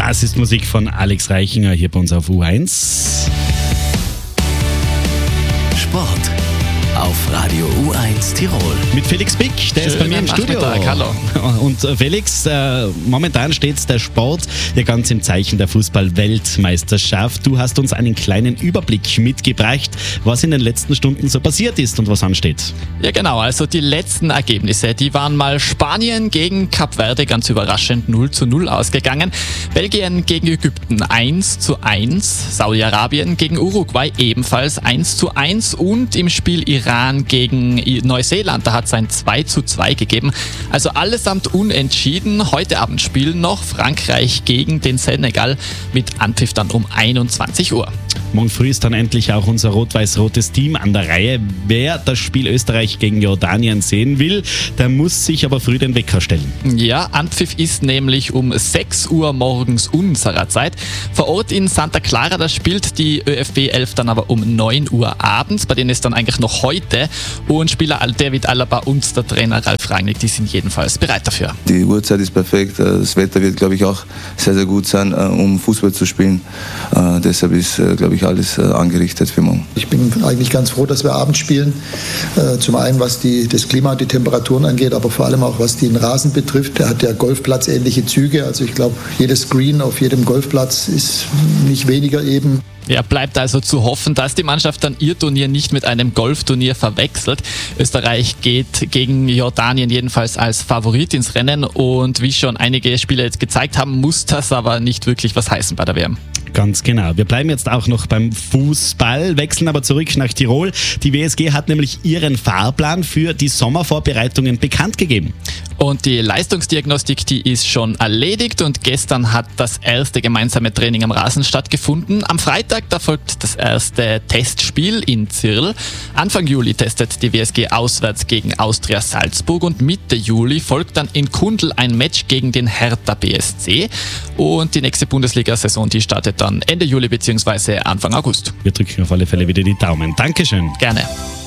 Das ist Musik von Alex Reichinger hier bei uns auf U1. Sport auf Radio U1 Tirol. Mit Felix Pick, der ist bei mir im Studio. Hallo. Und Felix, momentan steht der Sport ja ganz im Zeichen der Fußball-Weltmeisterschaft. Du hast uns einen kleinen Überblick mitgebracht, was in den letzten Stunden so passiert ist und was ansteht. Ja genau, also die letzten Ergebnisse, die waren mal Spanien gegen Kap Verde, ganz überraschend 0:0 ausgegangen. Belgien gegen Ägypten 1:1. Saudi-Arabien gegen Uruguay ebenfalls 1:1. Und im Spiel Iran gegen Neuseeland, da hat es ein 2:2 gegeben. Also allesamt unentschieden. Heute Abend spielen noch Frankreich gegen den Senegal mit Anpfiff dann um 21 Uhr. Morgen früh ist dann endlich auch unser rot-weiß-rotes Team an der Reihe. Wer das Spiel Österreich gegen Jordanien sehen will, der muss sich aber früh den Wecker stellen. Ja, Anpfiff ist nämlich um 6 Uhr morgens unserer Zeit. Vor Ort in Santa Clara, da spielt die ÖFB 11 dann aber um 9 Uhr abends. Bei denen ist dann eigentlich noch heute. Und Spieler David Alaba und der Trainer Ralf Rangnick, die sind jedenfalls bereit dafür. Die Uhrzeit ist perfekt. Das Wetter wird, glaube ich, auch sehr, sehr gut sein, um Fußball zu spielen. Deshalb ist, glaube ich, alles angerichtet für morgen. Ich bin eigentlich ganz froh, dass wir abends spielen. Zum einen, was das Klima und die Temperaturen angeht, aber vor allem auch, was den Rasen betrifft. Der hat ja golfplatzähnliche Züge. Also ich glaube, jedes Green auf jedem Golfplatz ist nicht weniger eben. Ja, bleibt also zu hoffen, dass die Mannschaft dann ihr Turnier nicht mit einem Golfturnier verwechselt. Österreich geht gegen Jordanien jedenfalls als Favorit ins Rennen und wie schon einige Spieler jetzt gezeigt haben, muss das aber nicht wirklich was heißen bei der WM. Ganz genau. Wir bleiben jetzt auch noch beim Fußball, wechseln aber zurück nach Tirol. Die WSG hat nämlich ihren Fahrplan für die Sommervorbereitungen bekannt gegeben. Und die Leistungsdiagnostik, die ist schon erledigt und gestern hat das erste gemeinsame Training am Rasen stattgefunden. Am Freitag, da folgt das erste Testspiel in Zirl. Anfang Juli testet die WSG auswärts gegen Austria Salzburg und Mitte Juli folgt dann in Kundl ein Match gegen den Hertha BSC. Und die nächste Bundesliga-Saison, die startet dann Ende Juli bzw. Anfang August. Wir drücken auf alle Fälle wieder die Daumen. Dankeschön. Gerne.